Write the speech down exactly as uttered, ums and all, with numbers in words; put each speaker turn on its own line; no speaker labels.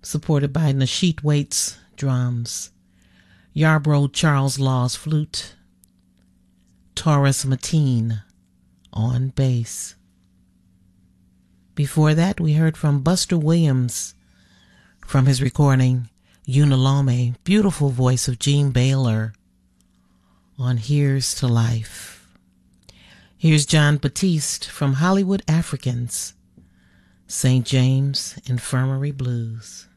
supported by Nasheet Waits drums, Yarbrough Charles Law's flute, Taurus Mateen on bass. Before that, we heard from Buster Williams from his recording Unalome, beautiful voice of Gene Baylor on Here's to Life. Here's John Batiste from Hollywood Africans, Saint James Infirmary Blues.